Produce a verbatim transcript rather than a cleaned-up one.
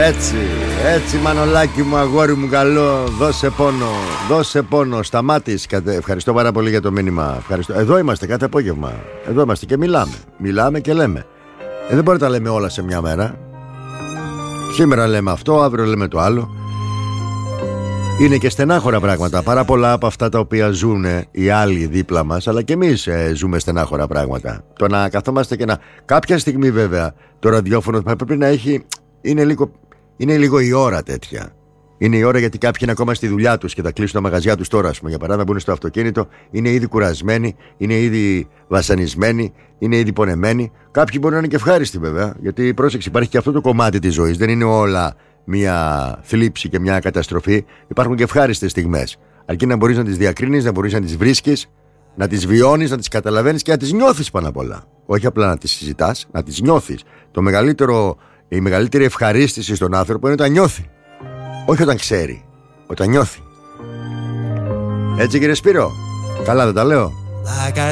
Έτσι, έτσι Μανολάκι μου, αγόρι μου καλό. Δώσε πόνο, δώσε πόνο. Σταμάτης, κατε... ευχαριστώ πάρα πολύ για το μήνυμα. Ευχαριστώ. Εδώ είμαστε κάθε απόγευμα. Εδώ είμαστε και μιλάμε. Μιλάμε και λέμε. ε, Δεν μπορεί να τα λέμε όλα σε μια μέρα. Σήμερα λέμε αυτό, αύριο λέμε το άλλο. Είναι και στενάχωρα πράγματα. Πάρα πολλά από αυτά τα οποία ζουν οι άλλοι δίπλα μας, αλλά και εμείς ε, ζούμε στενάχωρα πράγματα. Το να καθόμαστε και να... Κάποια στιγμή βέβαια το ραδιόφωνο πρέπει να έχει... Είναι λίγο, είναι λίγο η ώρα τέτοια. Είναι η ώρα γιατί κάποιοι είναι ακόμα στη δουλειά τους και θα κλείσουν τα μαγαζιά τους τώρα, ας πούμε, για παράδειγμα, μπουν στο αυτοκίνητο, είναι ήδη κουρασμένοι, είναι ήδη βασανισμένοι, είναι ήδη πονεμένοι. Κάποιοι μπορεί να είναι και ευχάριστοι βέβαια, γιατί πρόσεξε, υπάρχει και αυτό το κομμάτι της ζωής. Δεν είναι όλα μια θλίψη και μια καταστροφή. Υπάρχουν και ευχάριστες στιγμές. Αρκεί να μπορείς να τις διακρίνεις, να μπορείς να τις βρίσκεις, να τις βιώνεις, να τις καταλαβαίνεις και να τις νιώθεις πάνω απ' όλα. Όχι απλά να τις συζητάς, να τις νιώθεις. Το μεγαλύτερο, η μεγαλύτερη ευχαρίστηση στον άνθρωπο είναι όταν νιώθει. Όχι όταν ξέρει, όταν νιώθει. Έτσι κύριε Σπύρο, καλά δεν τα λέω?